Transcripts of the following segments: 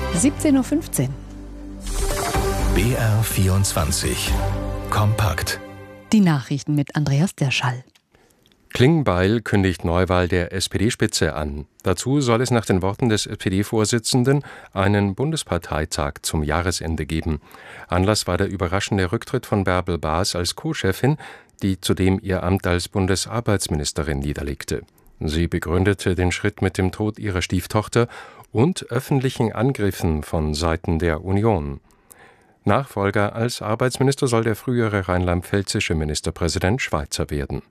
17:15 Uhr. BR24 Kompakt. Die Nachrichten mit Andreas Derschall. Klingbeil kündigt Neuwahl der SPD-Spitze an. Dazu soll es nach den Worten des SPD-Vorsitzenden einen Bundesparteitag zum Jahresende geben. Anlass war der überraschende Rücktritt von Bärbel Baas als Co-Chefin, die zudem ihr Amt als Bundesarbeitsministerin niederlegte. Sie begründete den Schritt mit dem Tod ihrer Stieftochter und öffentlichen Angriffen von Seiten der Union. Nachfolger als Arbeitsminister soll der frühere rheinland-pfälzische Ministerpräsident Schweizer werden.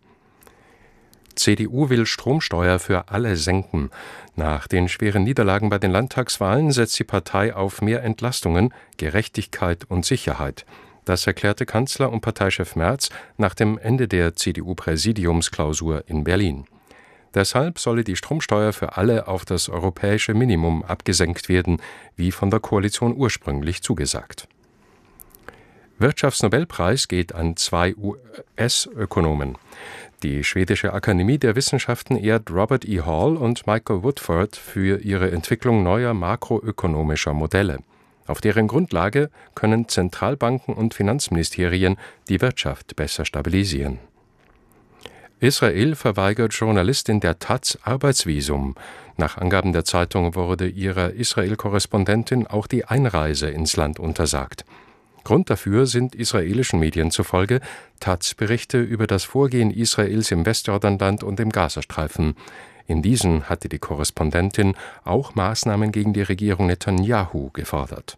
CDU will Stromsteuer für alle senken. Nach den schweren Niederlagen bei den Landtagswahlen setzt die Partei auf mehr Entlastungen, Gerechtigkeit und Sicherheit. Das erklärte Kanzler und Parteichef Merz nach dem Ende der CDU-Präsidiumsklausur in Berlin. Deshalb solle die Stromsteuer für alle auf das europäische Minimum abgesenkt werden, wie von der Koalition ursprünglich zugesagt. Wirtschaftsnobelpreis geht an 2 US-Ökonomen. Die schwedische Akademie der Wissenschaften ehrt Robert E. Hall und Michael Woodford für ihre Entwicklung neuer makroökonomischer Modelle. Auf deren Grundlage können Zentralbanken und Finanzministerien die Wirtschaft besser stabilisieren. Israel verweigert Journalistin der Taz Arbeitsvisum. Nach Angaben der Zeitung wurde ihrer Israel-Korrespondentin auch die Einreise ins Land untersagt. Grund dafür sind israelischen Medien zufolge Taz-Berichte über das Vorgehen Israels im Westjordanland und im Gazastreifen. In diesen hatte die Korrespondentin auch Maßnahmen gegen die Regierung Netanyahu gefordert.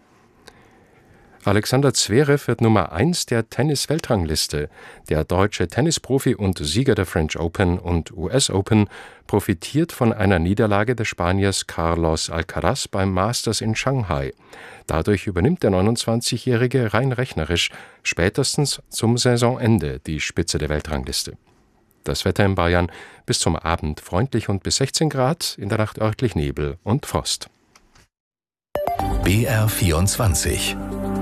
Alexander Zverev wird Nummer 1 der Tennis-Weltrangliste. Der deutsche Tennisprofi und Sieger der French Open und US Open profitiert von einer Niederlage des Spaniers Carlos Alcaraz beim Masters in Shanghai. Dadurch übernimmt der 29-Jährige rein rechnerisch spätestens zum Saisonende die Spitze der Weltrangliste. Das Wetter in Bayern: bis zum Abend freundlich und bis 16 Grad, in der Nacht örtlich Nebel und Frost. BR24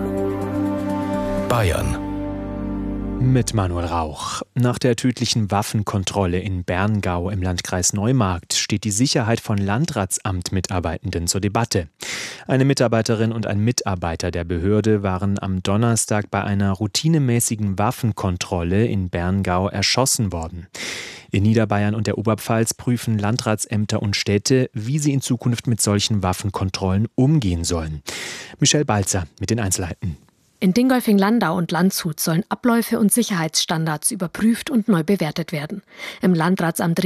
Bayern. Mit Manuel Rauch. Nach der tödlichen Waffenkontrolle in Berngau im Landkreis Neumarkt steht die Sicherheit von Landratsamtmitarbeitenden zur Debatte. Eine Mitarbeiterin und ein Mitarbeiter der Behörde waren am Donnerstag bei einer routinemäßigen Waffenkontrolle in Berngau erschossen worden. In Niederbayern und der Oberpfalz prüfen Landratsämter und Städte, wie sie in Zukunft mit solchen Waffenkontrollen umgehen sollen. Michelle Balzer mit den Einzelheiten. In Dingolfing-Landau und Landshut sollen Abläufe und Sicherheitsstandards überprüft und neu bewertet werden. Im Landratsamt